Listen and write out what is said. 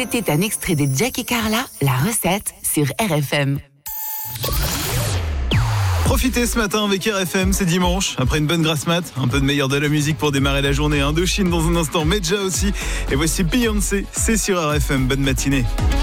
C'était un extrait de Jack et Carla, la recette sur RFM. Profitez ce matin avec RFM, c'est dimanche. Après une bonne grasse mat, un peu de meilleur de la musique pour démarrer la journée. Indochine dans un instant, Medja aussi. Et voici Beyoncé, c'est sur RFM. Bonne matinée.